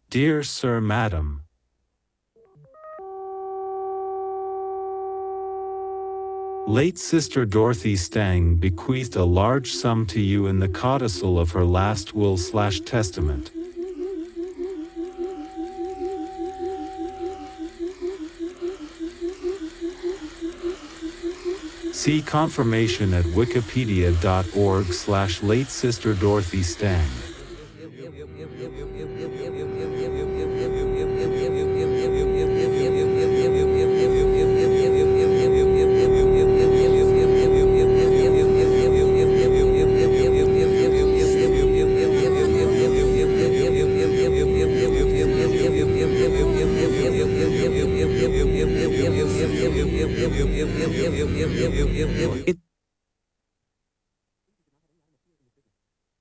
Dear Sir Madam, late Sister Dorothy Stang bequeathed a large sum to you in the codicil of her last will/testament. See confirmation at wikipedia.org/late Sister Dorothy Stang.